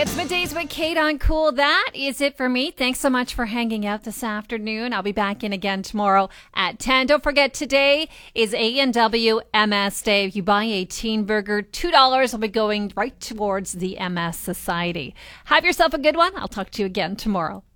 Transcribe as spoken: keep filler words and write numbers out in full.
It's Middays with Kate on Cool. That is it for me. Thanks so much for hanging out this afternoon. I'll be back in again tomorrow at ten. Don't forget, today is A and W M S Day. If you buy a teen burger, two dollars will be going right towards the M S Society. Have yourself a good one. I'll talk to you again tomorrow.